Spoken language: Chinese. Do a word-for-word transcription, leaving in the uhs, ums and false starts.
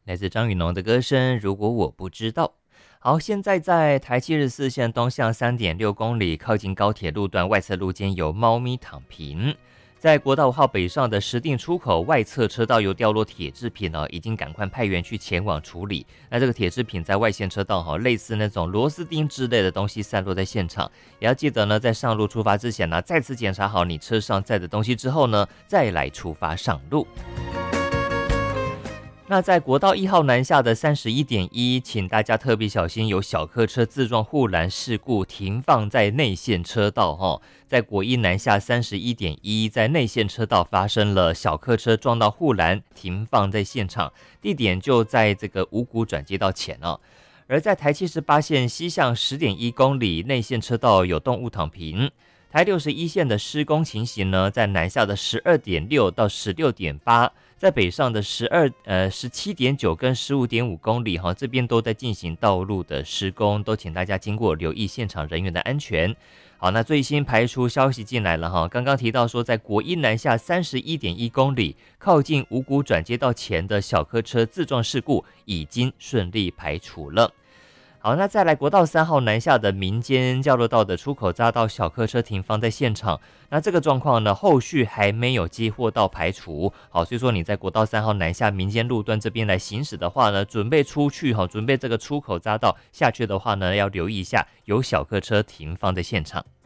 来自张雨农的歌声《如果我不知道》。好，现在在台七十四线东向三点六公里，靠近高铁路段外侧路肩有猫咪躺平。在国道五号北上的石碇出口外侧车道有掉落铁制品哦，已经赶快派员去前往处理。那这个铁制品在外线车道哈，类似那种螺丝钉之类的东西散落在现场，也要记得呢，在上路出发之前呢，再次检查好你车上载的东西之后呢，再来出发上路。那在国道一号南下的三十一点一，请大家特别小心，有小客车自撞护栏事故停放在内线车道哈。在国一南下三十一点一，在内线车道发生了小客车撞到护栏，停放在现场，地点就在这个五股转接道前哦。而在台七十八线西向十点一公里内线车道有动物躺平。台六十一线的施工情形呢，在南下的十二点六到十六点八，在北上的十二呃十七点九跟十五点五公里哈，这边都在进行道路的施工，都请大家经过留意现场人员的安全。好，那最新排除消息进来了哈，刚刚提到说，在国一南下三十一点一公里，靠近五股转接道前的小客车自撞事故已经顺利排除了。好，那再来国道三号南下的民间交流道的出口匝道小客车停放在现场，那这个状况呢，后续还没有接获到排除。好，所以说你在国道三号南下民间路段这边来行驶的话呢，准备出去哈，准备这个出口匝道下去的话呢，要留意一下有小客车停放在现场。